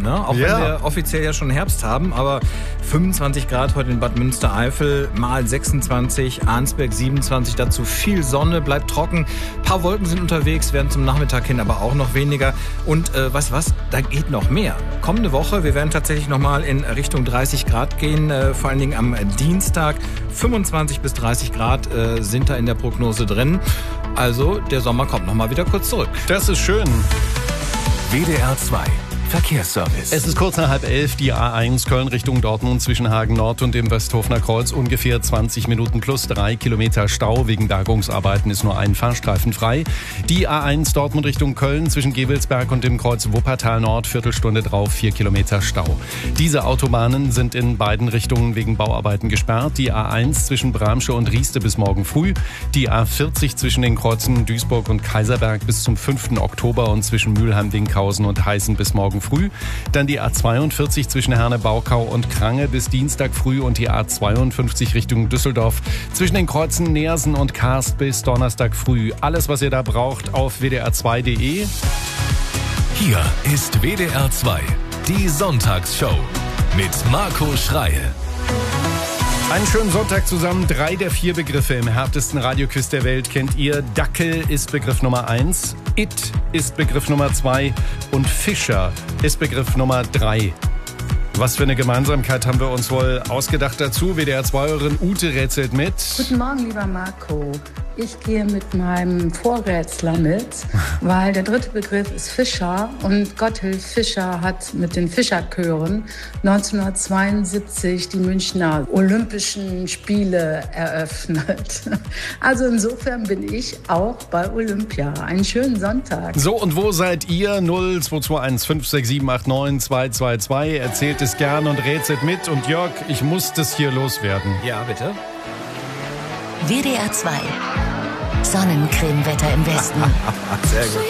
ne? Auch wenn wir offiziell ja schon Herbst haben, aber 25 Grad heute in Bad Münstereifel, mal 26, Arnsberg 27, dazu viel Sonne, bleibt trocken. Ein paar Wolken sind unterwegs, werden zum Nachmittag hin aber auch noch weniger. Und was, da geht noch mehr. Kommende Woche, wir werden tatsächlich nochmal in Richtung 30 Grad gehen, vor allen Dingen am Dienstag. 25 bis 30 Grad sind da in der Prognose drin. Also der Sommer kommt nochmal wieder kurz zurück. Das ist schön. WDR 2 Verkehrsservice. Es ist kurz nach 10:30, die A1 Köln Richtung Dortmund zwischen Hagen Nord und dem Westhofener Kreuz. Ungefähr 20 Minuten plus 3 Kilometer Stau. Wegen Bergungsarbeiten ist nur ein Fahrstreifen frei. Die A1 Dortmund Richtung Köln zwischen Gevelsberg und dem Kreuz Wuppertal Nord. Viertelstunde drauf, 4 Kilometer Stau. Diese Autobahnen sind in beiden Richtungen wegen Bauarbeiten gesperrt. Die A1 zwischen Bramsche und Rieste bis morgen früh. Die A40 zwischen den Kreuzen Duisburg und Kaiserberg bis zum 5. Oktober und zwischen Mülheim-Winkhausen und Heißen bis morgen früh. Dann die A42 zwischen Herne-Baukau und Krange bis Dienstag früh und die A52 Richtung Düsseldorf zwischen den Kreuzen Neersen und Karst bis Donnerstag früh. Alles, was ihr da braucht, auf wdr2.de. Hier ist WDR 2, die Sonntagsshow mit Marco Schreie. Einen schönen Sonntag zusammen. 3 der 4 Begriffe im härtesten Radioquiz der Welt kennt ihr. Dackel ist Begriff Nummer 1, It ist Begriff Nummer 2 und Fischer ist Begriff Nummer 3. Was für eine Gemeinsamkeit haben wir uns wohl ausgedacht dazu? WDR-2-Hörerin Ute rätselt mit. Guten Morgen, lieber Marco. Ich gehe mit meinem Vorrätsler mit, weil der dritte Begriff ist Fischer und Gotthilf Fischer hat mit den Fischerchören 1972 die Münchner Olympischen Spiele eröffnet. Also insofern bin ich auch bei Olympia. Einen schönen Sonntag. So, und wo seid ihr? 0221 567 89 222. Erzählt es gern und rätselt mit. Und Jörg, ich muss das hier loswerden. Ja, bitte. WDR 2 Sonnencremewetter im Westen. Sehr gut.